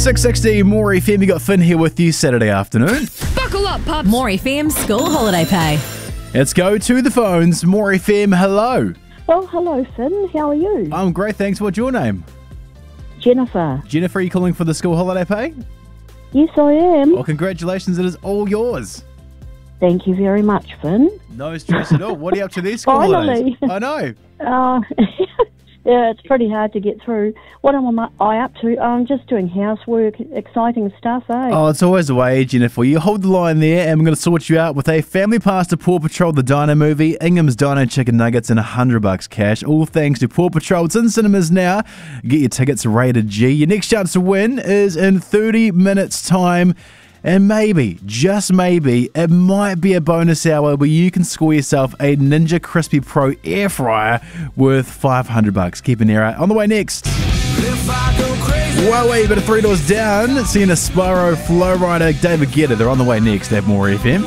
6:60, More FM. You got Finn here with you Saturday afternoon. Buckle up, pups. More FM school holiday pay. Let's go to the phones. More FM, hello. Oh, hello, Finn. How are you? I'm great, thanks. What's your name? Jennifer. Jennifer, are you calling for the school holiday pay? Yes, I am. Well, congratulations. It is all yours. Thank you very much, Finn. No stress at all. What are you up to these school Finally. holidays? I know. Yeah, it's pretty hard to get through. What am I up to? I'm just doing housework, exciting stuff, eh? Oh, it's always the way, Jennifer. You hold the line there, and we're going to sort you out with a family pass to Paw Patrol the Dino movie, Ingham's Dino Chicken Nuggets, and $100 cash. All thanks to Paw Patrol. It's in cinemas now. Get your tickets rated G. Your next chance to win is in 30 minutes' time. And maybe, just maybe, it might be a bonus hour where you can score yourself a Ninja Crispy Pro air fryer worth $500. Keep an ear out. On the way next. Huawei, bit of Three Doors Down. Seeing a Spyro, Flowrider, David Guetta. They're on the way next at More FM.